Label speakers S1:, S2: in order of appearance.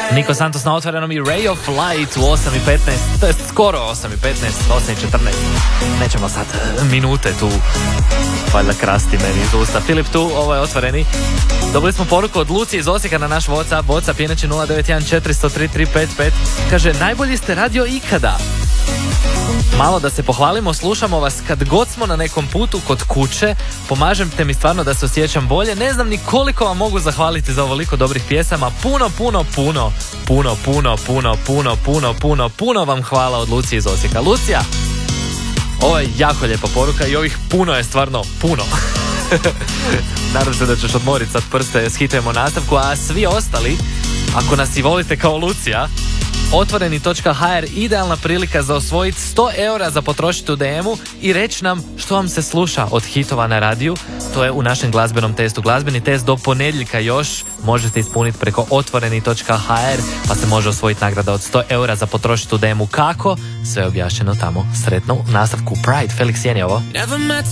S1: Nico Santos na otvorenom i Ray of Light u 8:15, to je skoro 8:15, 8:14. Nećemo sad minute tu valjda krasti meni iz usta. Filip tu, ovo je otvoreni. Dobili smo poruku od Lucije iz Osijeka na naš WhatsApp je inače 091 400 3355. Kaže, najbolji ste radio ikada. Malo da se pohvalimo, slušamo vas kad god smo na nekom putu kod kuće, pomažete mi stvarno da se osjećam bolje, ne znam ni koliko vam mogu zahvaliti za ovoliko dobrih pjesama, puno vam hvala od Lucije iz Osijeka. Lucija, ovo je jako lijepa poruka i ovih puno je stvarno puno. Nadam se da ćeš odmoriti sad prste, shitujemo nastavku, a svi ostali, ako nas i volite kao Lucija, otvoreni.hr idealna prilika za osvojiti 100 eura za potrošiti u DM-u i reći nam što vam se sluša od hitova na radiju. To je u našem glazbenom testu. Glazbeni test do ponedjeljka još možete ispuniti preko otvoreni.hr pa se može osvojiti nagrada od 100 eura za potrošiti u DM-u. Kako? Sve je objašnjeno tamo. Sretno u nastavku Pride. Felix Jeni ovo.